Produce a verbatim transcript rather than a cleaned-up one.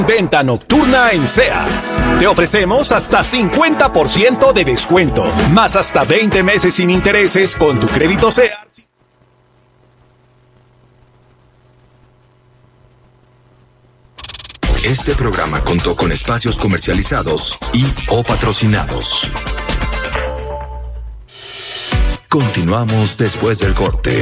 Venta nocturna en Sears. Te ofrecemos hasta cincuenta por ciento de descuento, más hasta veinte meses sin intereses con tu crédito Sears. Este programa contó con espacios comercializados y o patrocinados. Continuamos después del corte.